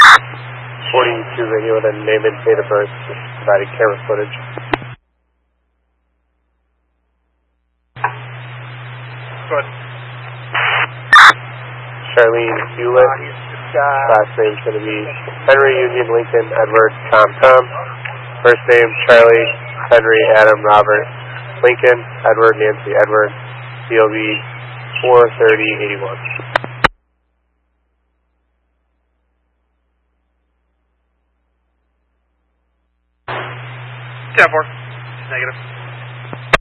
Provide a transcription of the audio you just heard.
42 radio and then name and date of birth, just providing camera footage. Go ahead. Charlene Hewlett, last name's going to be Henry Union Lincoln Edward Tom. First name Charlie Henry Adam Robert Lincoln Edward Nancy Edward, COB 43081. 10-4. Negative.